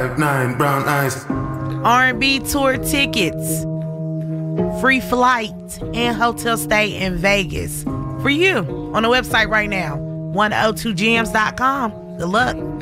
9 brown eyes. R&B tour tickets, free flight, and hotel stay in Vegas for you on the website right now, 102gems.com. Good luck.